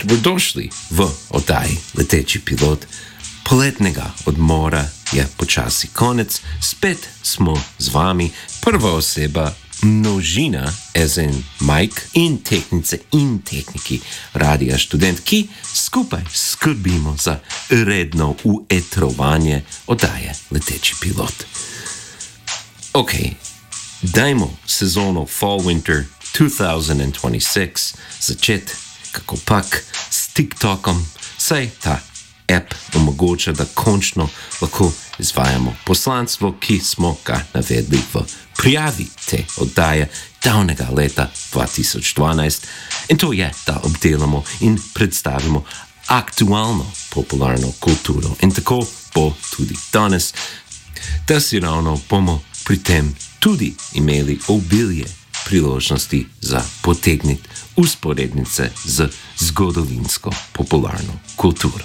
Dobrodošli v oddaji Leteči pilot. Poletnega odmora je počasi konec, spet smo z vami, prva oseba, množina, ezen Mike in tehnice in tehniki Radia Študent, ki skupaj skrbimo za redno uetrovanje oddaje Leteči pilot. Ok, dajmo sezono Fall-Winter 2026 začeti kakopak s TikTokom, saj ta app omogoča, da končno lahko izvajamo poslanstvo, ki smo ga navedli v prijavi te oddaje davnega leta 2012. In to je, da obdelamo in predstavimo aktualno popularno kulturo. In tako bo tudi danes, da si ravno bomo pri tem tudi imeli obilje priložnosti za potegniti usporednice z zgodovinsko popularno kulturo.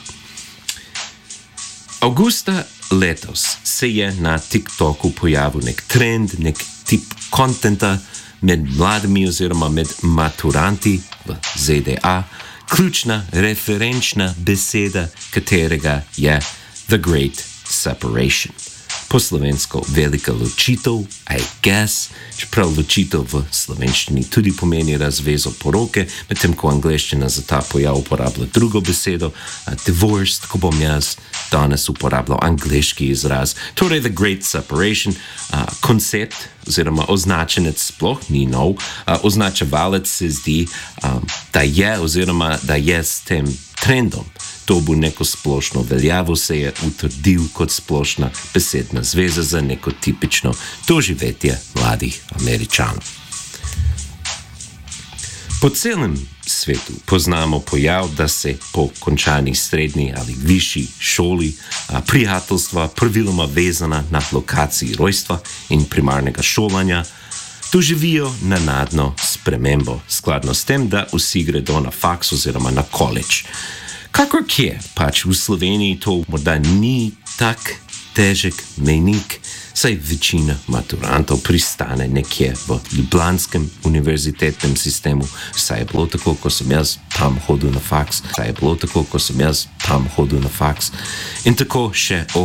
Avgusta letos se je na TikToku pojavil nek trend, nek tip kontenta med mladimi oziroma med maturanti v ZDA, ključna referenčna beseda katerega je The Great Separation. Po slovensko velika ločitev, I guess, čeprav ločitev v slovenščini tudi pomeni razvezo poroke, medtem ko angleščina za ta pojav uporablja drugo besedo, divorced, ko bom jaz danes uporabljal angleški izraz. Torej, The Great Separation, koncept oziroma označenec sploh ni nov, označevalec se zdi, da je oziroma da je s tem trendom to bo neko splošno veljavo, se je utrdil kot splošna besedna zveza za neko tipično doživetje mladih Američanov. Po celem svetu poznamo pojav, da se po končani srednji ali višji šoli prijateljstva praviloma vezana na lokaciji rojstva in primarnega šolanja doživijo nenadno spremembo, skladno s tem, da vsi gredo na faks oziroma na college. Kakor kje, pač v Sloveniji to morda ni tak težek mejnik, saj večina maturantov pristane nekje v ljubljanskem univerzitetnem sistemu, saj je bilo tako, ko sem jaz tam hodil na faks, in tako še